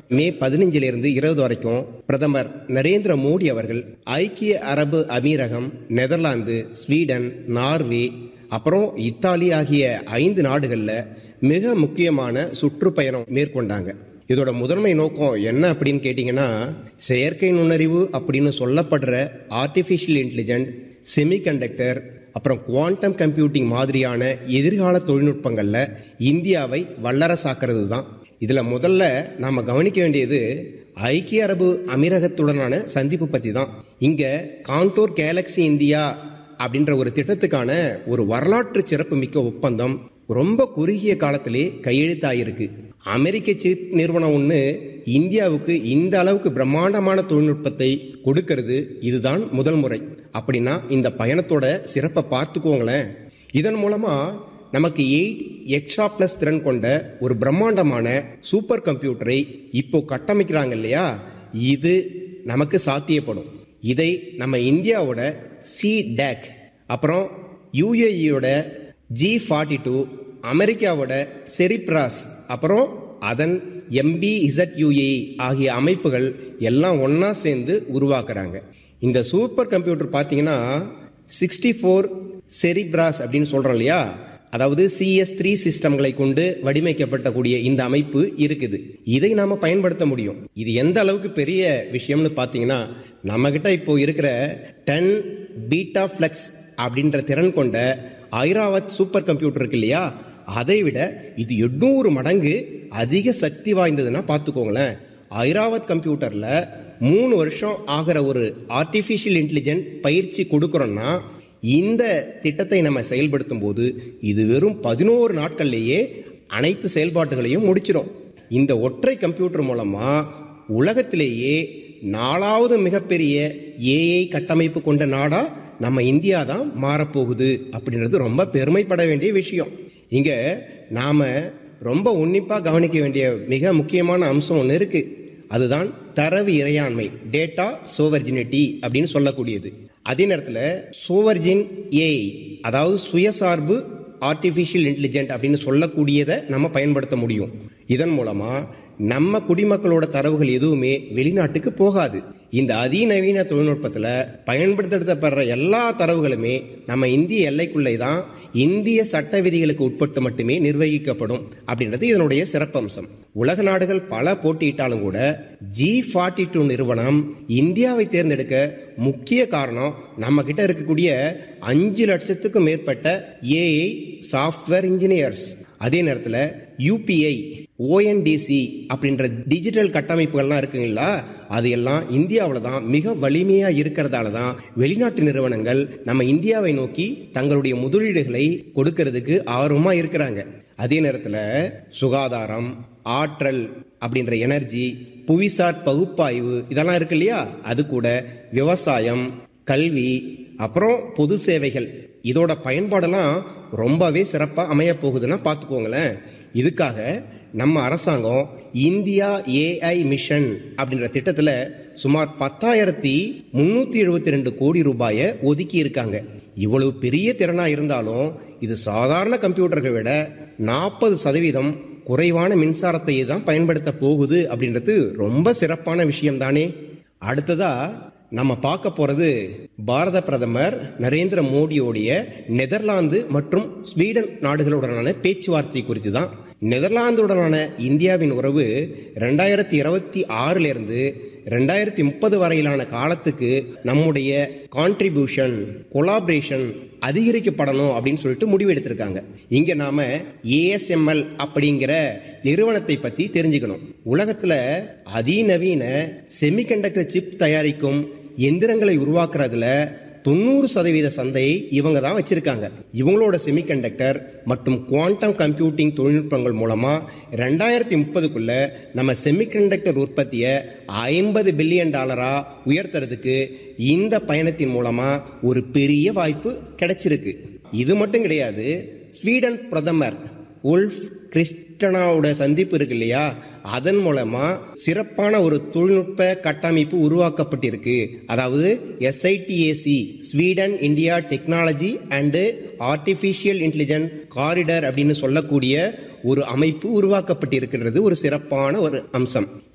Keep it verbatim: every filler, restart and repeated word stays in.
மே பதினைஞ்சுல இருந்து இருபது வரைக்கும் பிரதமர் நரேந்திர மோடி அவர்கள் ஐக்கிய அரபு அமீரகம், நெதர்லாந்து, ஸ்வீடன், நார்வே, அப்புறம் இத்தாலி ஆகிய ஐந்து நாடுகள்ல மிக முக்கியமான சுற்றுப்பயணம் மேற்கொண்டாங்க. இதோட முதன்மை நோக்கம் என்ன அப்படின்னு கேட்டீங்கன்னா, செயற்கை நுண்ணறிவு அப்படின்னு சொல்லப்படுற ஆர்டிபிஷியல் இன்டெலிஜென்ட், செமிகண்டக்டர், அப்புறம் குவாண்டம் கம்ப்யூட்டிங் மாதிரியான எதிர்கால தொழில்நுட்பங்கள்ல இந்தியாவை வல்லரசாக்குறது தான். இதுல முதல்ல நாம கவனிக்க வேண்டியது ஐக்கிய அரபு அமீரகத்துடனான சந்திப்பு பத்தி தான். இங்க கான்டோர் கேலக்சி இந்தியா அப்படின்ற ஒரு திட்டத்துக்கான ஒரு வரலாற்று சிறப்பு மிக்க ஒப்பந்தம் ரொம்ப குறுகிய காலத்திலே கையெழுத்தாயிருக்கு. அமெரிக்க சிப் நிறுவனம் ஒன்று இந்தியாவுக்கு இந்த அளவுக்கு பிரம்மாண்டமான தொழில்நுட்பத்தை கொடுக்கிறது இதுதான் முதல் முறை. அப்படின்னா இந்த பயணத்தோட சிறப்பை பார்த்துக்கோங்களேன். இதன் மூலமா நமக்கு எயிட் எக்ஸ்ட்ரா பிளஸ் திறன் கொண்ட ஒரு பிரம்மாண்டமான சூப்பர் கம்ப்யூட்டரை இப்போ கட்டமைக்கிறாங்க இல்லையா, இது நமக்கு சாத்தியப்படும். இதை நம்ம இந்தியாவோட சி டேக், அப்புறம் யுஏஇயோட ஜி ஃபார்ட்டி டூ, அமெரிக்காவோட செரிப்ராஸ், அப்புறம் அதன் எம்பிஇசட்யூஏ ஆகிய அமைப்புகள் எல்லாம் ஒன்னா சேர்ந்து உருவாக்குறாங்க. இந்த சூப்பர் கம்ப்யூட்டர் பார்த்தீங்கன்னா சிக்ஸ்டி ஃபோர் செரிப்ராஸ் அப்படின்னு சொல்றோம் இல்லையா, அதாவது சிஎஸ் த்ரீ சிஸ்டம்களை கொண்டு வடிவமைக்கப்பட்ட கூடிய இந்த அமைப்பு இருக்குது. இதை நாம பயன்படுத்த முடியும். இது எந்த அளவுக்கு பெரிய விஷயம்னு பார்த்தீங்கன்னா, நம்ம கிட்ட இப்போ இருக்கிற டென் பீட்டா பிளெக்ஸ் அப்படின்ற திறன் கொண்ட ஐராவத் சூப்பர் கம்ப்யூட்டர் இருக்கு இல்லையா, அதை விட இது எண்ணூறு மடங்கு அதிக சக்தி வாய்ந்ததுன்னா பார்த்துக்கோங்களேன். ஐராவத் கம்ப்யூட்டர்ல மூணு வருஷம் ஆகிற ஒரு ஆர்டிபிஷியல் இன்டெலிஜென்ட் பயிற்சி கொடுக்கறோம்னா, இந்த திட்டத்தை நம்ம செயல்படுத்தும் போது இது வெறும் பதினோரு நாட்கள்லேயே அனைத்து செயல்பாட்டுகளையும் முடிச்சிடும். இந்த ஒற்றை கம்ப்யூட்டர் மூலமா உலகத்திலேயே நாலாவது மிகப்பெரிய ஏஐ கட்டமைப்பு கொண்ட நாடா நம்ம இந்தியா தான் மாறப்போகுது அப்படின்றது ரொம்ப பெருமைப்பட வேண்டிய விஷயம். இங்க நாம ரொம்ப உன்னிப்பா கவனிக்க வேண்டிய மிக முக்கியமான அம்சம் ஒன்று இருக்கு. அதுதான் தரவு இறையாண்மை, டேட்டா சோவர்ஜினிட்டி அப்படின்னு சொல்லக்கூடியது. அதே நேரத்தில் சோவர்ஜின் ஏஐ, அதாவது சுயசார்பு ஆர்டிபிஷியல் இன்டெலிஜென்ட் அப்படின்னு சொல்லக்கூடியதை நம்ம பயன்படுத்த முடியும். இதன் மூலமா நம்ம குடிமக்களோட தரவுகள் எதுவுமே வெளிநாட்டுக்கு போகாது. இந்த அதிநவீன தொழில்நுட்பத்தில் பயன்படுத்தப்படுற எல்லா தரவுகளுமே நம்ம இந்திய எல்லைக்குள்ளே தான் இந்திய சட்ட விதிகளுக்கு உட்பட்டு மட்டுமே நிர்வகிக்கப்படும் அப்படின்றது இதனுடைய சிறப்பம்சம். உலக நாடுகள் பல போட்டியிட்டாலும் கூட ஜி ஃபார்ட்டி டூ நிறுவனம் இந்தியாவை தேர்ந்தெடுக்க முக்கிய காரணம் நம்ம கிட்ட இருக்கக்கூடிய அஞ்சு லட்சத்துக்கும் மேற்பட்ட ஏஐ சாஃப்ட்வேர் இன்ஜினியர்ஸ். அதே நேரத்தில் யூபிஐ, ஓஎன்டிசி அப்படின்ற டிஜிட்டல் கட்டமைப்புகள்லாம் இருக்குங்களா, அது எல்லாம் இந்தியாவில் தான் மிக வலிமையா இருக்கிறதால தான் வெளிநாட்டு நிறுவனங்கள் நம்ம இந்தியாவை நோக்கி தங்களுடைய முதலீடுகளை கொடுக்கறதுக்கு ஆர்வமா இருக்கிறாங்க. அதே நேரத்தில் சுகாதாரம், ஆற்றல் அப்படின்ற எனர்ஜி, புவிசார் பகுப்பாய்வு இதெல்லாம் இருக்கு இல்லையா, அது கூட விவசாயம், கல்வி, அப்புறம் பொது சேவைகள், இதோட பயன்பாடெல்லாம் ரொம்பவே சிறப்பாக அமைய போகுதுன்னா பார்த்துக்கோங்களேன். இதுக்காக நம்ம அரசாங்கம் இந்தியா ஏஐ மிஷன் அப்படின்ற திட்டத்தில் சுமார் பத்தாயிரத்தி முன்னூத்தி எழுபத்தி ரெண்டு கோடி ரூபாயை ஒதுக்கி இருக்காங்க. இவ்வளவு பெரிய திறனா இருந்தாலும் இது சாதாரண கம்ப்யூட்டர்களை விட நாற்பது சதவீதம் குறைவான மின்சாரத்தை தான் பயன்படுத்த போகுது அப்படின்றது ரொம்ப சிறப்பான விஷயம் தானே. அடுத்ததா நம்ம பார்க்க போறது பாரத பிரதமர் நரேந்திர மோடியோடைய நெதர்லாந்து மற்றும் ஸ்வீடன் நாடுகளுடனான பேச்சுவார்த்தை குறித்து தான். நெதர்லாந்துடனான இந்தியாவின் உறவு ரெண்டாயிரத்தி இருபத்தி ஆறுல இருந்து ரெண்டாயிரத்தி முப்பது வரையிலான காலத்துக்கு நம்முடைய கான்ட்ரிபியூஷன், கொலாபரேஷன் அதிகரிக்கப்படணும் அப்படின்னு சொல்லிட்டு முடிவு எடுத்திருக்காங்க. இங்க நாம ஏஎஸ்எம்எல் அப்படிங்கிற நிறுவனத்தை பத்தி தெரிஞ்சுக்கணும். உலகத்துல அதிநவீன செமிகண்டக்டர் சிப் தயாரிக்கும் எந்திரங்களை உருவாக்குறதுல தொண்ணூறு சதவீத சந்தையை இவங்க தான் வச்சிருக்காங்க. இவங்களோட செமிகண்டக்டர் மற்றும் குவாண்டம் கம்ப்யூட்டிங் தொழில்நுட்பங்கள் மூலமா ரெண்டாயிரத்தி முப்பதுக்குள்ள நம்ம செமிகண்டக்டர் உற்பத்தியை ஐம்பது பில்லியன் டாலரா உயர்த்துறதுக்கு இந்த பயணத்தின் மூலமா ஒரு பெரிய வாய்ப்பு கிடைச்சிருக்கு. இது மட்டும் கிடையாது, ஸ்வீடன் பிரதமர் உல்ஃப் கிறிஸ்டனாவோட சந்திப்பு இருக்கு இல்லையா, அதன் மூலமா சிறப்பான ஒரு தொழில்நுட்ப கட்டமைப்பு உருவாக்கப்பட்டிருக்கு. அதாவது எஸ்ஐடிஏசி, Sweden India technology and artificial intelligence corridor அப்படின்னு சொல்லக்கூடிய ஒரு அமைப்பு உருவாக்கப்பட்டிருக்கிறது ஒரு சிறப்பான ஒரு அம்சம்.